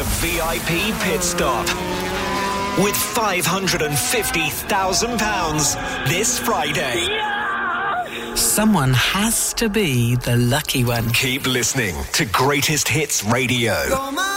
a VIP pit stop with £550,000 this Friday. Someone has to be the lucky one. Keep listening to Greatest Hits Radio.